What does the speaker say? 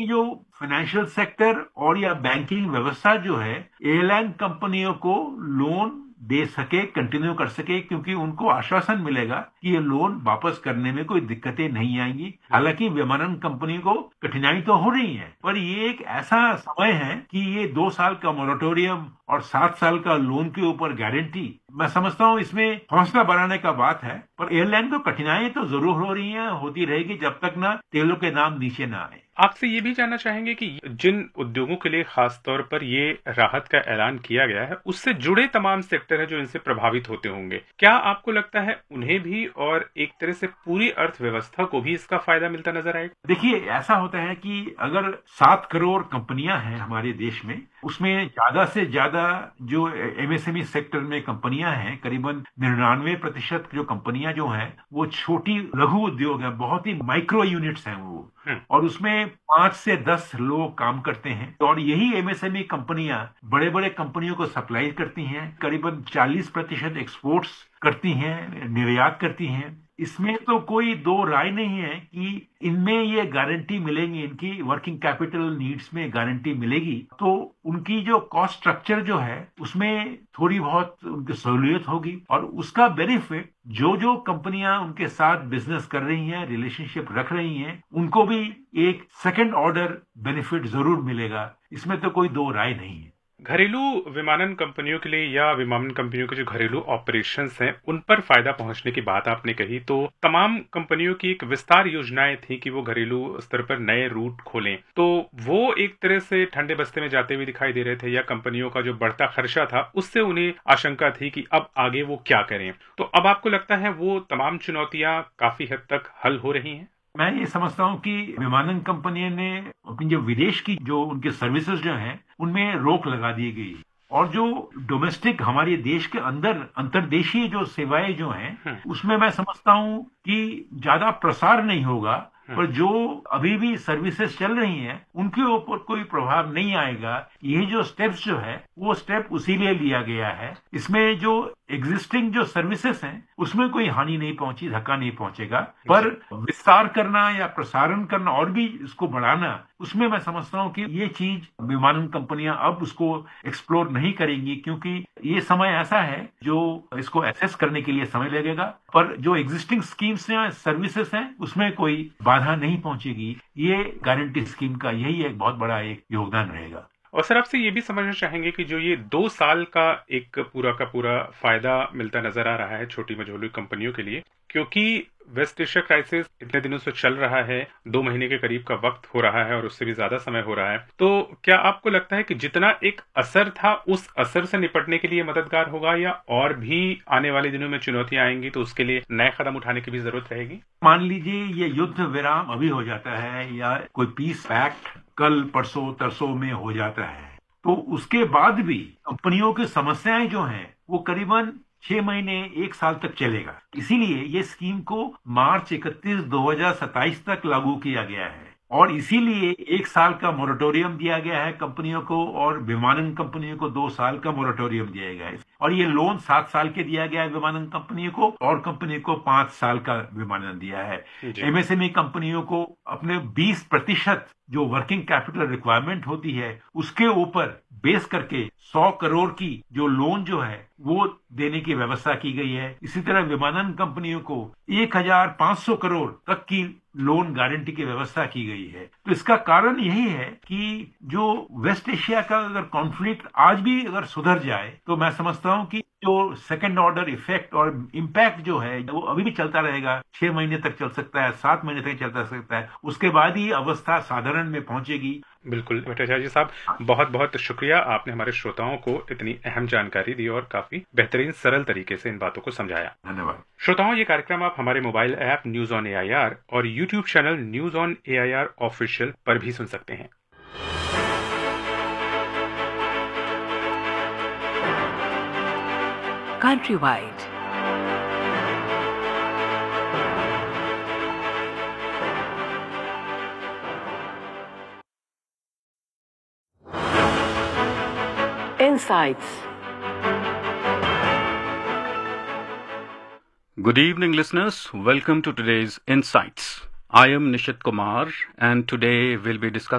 कि जो financial sector और या बैंकिंग व्यवस्था जो है एयरलाइन कंपनियों को लोन दे सके, कंटिन्यू कर सके, क्योंकि उनको आश्वासन मिलेगा कि ये लोन वापस करने में कोई दिक्कतें नहीं आएंगी। हालांकि विमानन कंपनी को कठिनाई तो हो रही है, पर ये एक ऐसा समय है कि ये 2 साल का मोरेटोरियम और 7 साल का लोन के ऊपर गारंटी, मैं समझता हूँ इसमें हौसला बढ़ाने का बात है। पर एयरलाइन को कठिनाई तो जरूर हो रही है, होती रहेगी जब तक ना तेलों के दाम नीचे ना आए। आपसे ये भी जानना चाहेंगे कि जिन उद्योगों के लिए खास तौर पर ये राहत का ऐलान किया गया है, उससे जुड़े तमाम सेक्टर हैं जो इनसे प्रभावित होते होंगे। क्या आपको लगता है उन्हें भी और एक तरह से पूरी अर्थव्यवस्था को भी इसका फायदा मिलता नजर आएगा? देखिए, ऐसा होता है कि अगर 7 करोड़ कंपनियां हैं हमारे देश में, उसमें ज्यादा से ज्यादा जो एमएसएमई सेक्टर में कंपनियां हैं, करीबन 99% जो कंपनियां जो हैं वो छोटी लघु उद्योग है, बहुत ही माइक्रो यूनिट्स हैं वो, और उसमें 5 से 10 लोग काम करते हैं। और यही एमएसएमई कंपनियां बड़े बड़े कंपनियों को सप्लाई करती हैं, करीबन 40% एक्सपोर्ट्स करती हैं, निर्यात करती हैं। इसमें तो कोई दो राय नहीं है कि इनमें ये गारंटी मिलेगी, इनकी वर्किंग कैपिटल नीड्स में गारंटी मिलेगी, तो उनकी जो कॉस्ट स्ट्रक्चर जो है उसमें थोड़ी बहुत उनकी सहूलियत होगी, और उसका बेनिफिट जो जो कंपनियां उनके साथ बिजनेस कर रही हैं, रिलेशनशिप रख रही हैं, उनको भी एक सेकंड ऑर्डर बेनिफिट जरूर मिलेगा। इसमें तो कोई दो राय नहीं है। घरेलू विमानन कंपनियों के लिए या विमानन कंपनियों के जो घरेलू ऑपरेशंस हैं उन पर फायदा पहुंचने की बात आपने कही, तो तमाम कंपनियों की एक विस्तार योजनाएं थी कि वो घरेलू स्तर पर नए रूट खोलें, तो वो एक तरह से ठंडे बस्ते में जाते हुए दिखाई दे रहे थे, या कंपनियों का जो बढ़ता खर्चा था उससे उन्हें आशंका थी कि अब आगे वो क्या करें। तो अब आपको लगता है वो तमाम चुनौतियां काफी हद तक हल हो रही हैं? मैं ये समझता हूँ कि विमानन कंपनी ने अपनी जो विदेश की जो उनके सर्विसेज जो हैं उनमें रोक लगा दी गई, और जो डोमेस्टिक हमारे देश के अंदर अंतर्देशीय जो सेवाएं जो हैं उसमें मैं समझता हूँ कि ज्यादा प्रसार नहीं होगा, पर जो अभी भी सर्विसेज चल रही हैं उनके ऊपर कोई प्रभाव नहीं आएगा। ये जो स्टेप्स जो है वो स्टेप उसी लिए लिया गया है। इसमें जो एग्जिस्टिंग जो सर्विसेज हैं उसमें कोई हानि नहीं पहुंची, धक्का नहीं पहुंचेगा, पर विस्तार करना या प्रसारण करना और भी इसको बढ़ाना, उसमें मैं समझता हूँ कि ये चीज विमानन कंपनियां अब उसको एक्सप्लोर नहीं करेंगी, क्योंकि ये समय ऐसा है जो इसको एसेस करने के लिए समय लगेगा। पर जो एग्जिस्टिंग स्कीम्स हैं, सर्विसेज हैं, उसमें कोई बाधा नहीं पहुंचेगी। ये गारंटी स्कीम का यही एक बहुत बड़ा एक योगदान रहेगा। और सर आपसे ये भी समझना चाहेंगे कि जो ये 2 साल का एक पूरा का पूरा फायदा मिलता नजर आ रहा है छोटी मझोली कंपनियों के लिए, क्योंकि वेस्ट एशिया क्राइसिस इतने दिनों से चल रहा है, 2 महीने के करीब का वक्त हो रहा है और उससे भी ज्यादा समय हो रहा है, तो क्या आपको लगता है कि जितना एक असर था उस असर से निपटने के लिए मददगार होगा, या और भी आने वाले दिनों में चुनौतियां आएंगी तो उसके लिए नए कदम उठाने की भी जरूरत रहेगी? मान लीजिए ये युद्ध विराम अभी हो जाता है या कोई पीस पैक्ट कल परसों तरसों में हो जाता है, तो उसके बाद भी कंपनियों की समस्याएं जो हैं वो करीबन 6 महीने 1 साल तक चलेगा। इसीलिए ये स्कीम को मार्च 31 2027 तक लागू किया गया है, और इसीलिए 1 साल का मोरेटोरियम दिया गया है कंपनियों को, और विमानन कंपनियों को 2 साल का मोरेटोरियम दिया गया है, और ये लोन 7 साल के दिया गया है विमानन कंपनियों को, और कंपनी को 5 साल का विमानन दिया है। एमएसएमई कंपनियों को अपने 20% जो वर्किंग कैपिटल रिक्वायरमेंट होती है उसके ऊपर बेस करके 100 करोड़ की जो लोन जो है वो देने की व्यवस्था की गई है। इसी तरह विमानन कंपनियों को 1500 करोड़ तक की लोन गारंटी की व्यवस्था की गई है। तो इसका कारण यही है कि जो वेस्ट एशिया का अगर कॉन्फ्लिक्ट आज भी अगर सुधर जाए, तो मैं समझता हूं कि जो सेकंड ऑर्डर इफेक्ट और इम्पैक्ट जो है वो अभी भी चलता रहेगा, 6 महीने तक चल सकता है, 7 महीने तक चलता सकता है, उसके बाद ही अवस्था साधारण में पहुंचेगी। बिल्कुल भट्टाचार्य साहब, बहुत बहुत शुक्रिया, आपने हमारे श्रोताओं को इतनी अहम जानकारी दी और काफी बेहतरीन सरल तरीके से इन बातों को समझाया। धन्यवाद। श्रोताओं, ये कार्यक्रम आप हमारे mobile app news on AIR और YouTube channel news on AIR official पर भी सुन सकते हैं। Countrywide. Insights. Good evening, listeners. Welcome to today's Insights. I am Nishit Kumar, and today we'll be discussing